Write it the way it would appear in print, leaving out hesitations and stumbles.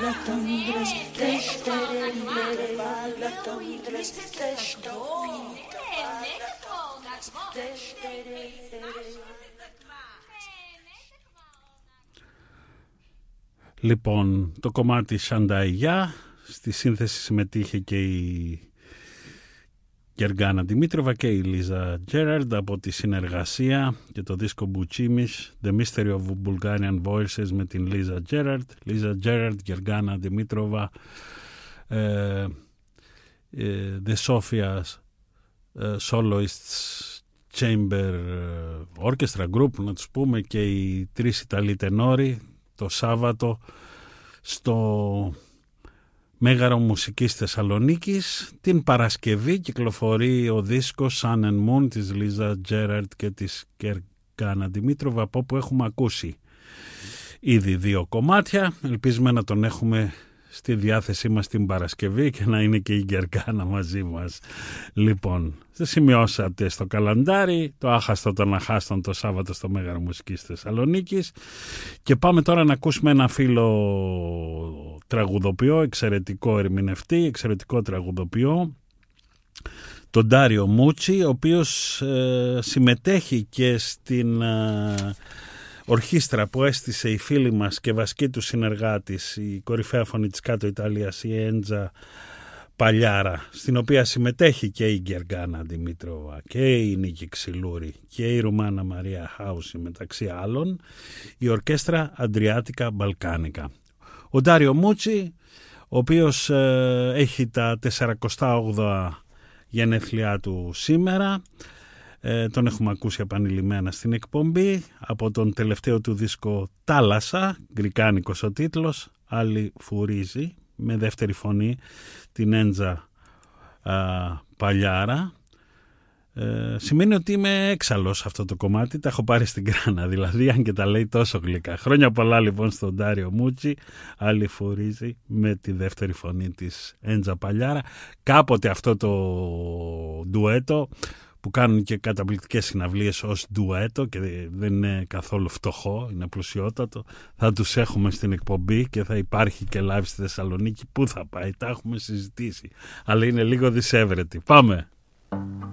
Λοιπόν, το κομμάτι Σανταϊγιά, στη σύνθεση συμμετείχε και η Γεργάνα Δημήτροβα και η Λίζα Τζέραρντ από τη συνεργασία και το δίσκο Μπουτσίμις, The Mystery of Bulgarian Voices με την Λίζα Τζέραρντ. Λίζα Τζέραρντ, Γεργάνα Δημήτροβα, The Sophia's Soloists Chamber Orchestra Group, να τους πούμε, και οι τρεις Ιταλοί τενόροι το Σάββατο στο Μέγαρο Μουσικής Θεσσαλονίκης. Την Παρασκευή κυκλοφορεί ο δίσκος Sun and Moon της Λίζα Τζέραρντ και της Γεργάνα Δημήτροβα, από όπου έχουμε ακούσει ήδη 2 κομμάτια. Ελπίζουμε να τον έχουμε στη διάθεσή μας την Παρασκευή και να είναι και η Γεργάνα μαζί μας. Λοιπόν, σημειώσατε στο καλαντάρι το άχαστο των αχάστων το Σάββατο στο Μέγαρο Μουσικής Θεσσαλονίκης, και πάμε τώρα να ακούσουμε ένα φίλο τραγουδοποιό, εξαιρετικό ερμηνευτή, εξαιρετικό τραγουδοποιό, τον Ντάριο Μούτσι, ο οποίος συμμετέχει και στην ορχήστρα που έστησε η φίλη μας και βασική του συνεργάτης, η κορυφαία φωνή της Κάτω Ιταλίας, η Έντζα Παλιάρα, στην οποία συμμετέχει και η Γεργάνα Δημήτροβα και η Νίκη Ξυλούρη και η Ρουμάνα Μαρία Χάουση, μεταξύ άλλων, η ορκέστρα Αντριάτικα Μπαλκάνικα. Ο Ντάριο Μούτσι, ο οποίος έχει τα 48 γενέθλιά του σήμερα, τον έχουμε ακούσει επανειλημμένα στην εκπομπή από τον τελευταίο του δίσκο Τάλασσα, γκρικάνικος ο τίτλος, Άλλη Φουρίζει, με δεύτερη φωνή την Έντζα Παλιάρα. Σημαίνει ότι είμαι έξαλλος αυτό το κομμάτι, τα έχω πάρει στην κράνα δηλαδή, αν και τα λέει τόσο γλυκά. Χρόνια πολλά λοιπόν στον Ντάριο Μούτσι, Άλλη Φουρίζει, με τη δεύτερη φωνή της Έντζα Παλιάρα. Κάποτε αυτό το ντουέτο, που κάνουν και καταπληκτικές συναυλίες ως ντουέτο και δεν είναι καθόλου φτωχό, είναι πλουσιότατο, θα τους έχουμε στην εκπομπή και θα υπάρχει και live στη Θεσσαλονίκη. Πού θα πάει, τα έχουμε συζητήσει, αλλά είναι λίγο δυσέβρετη. Πάμε!